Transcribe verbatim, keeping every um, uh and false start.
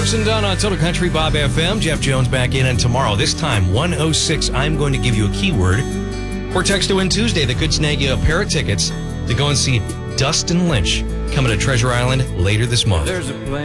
Brooks and Dunn on Total Country Bob F M. Jeff Jones back in, and tomorrow, this time, one oh six, I'm going to give you a keyword for Text to Win Tuesday that could snag you a pair of tickets to go and see Dustin Lynch coming to Treasure Island later this month. There's a plan.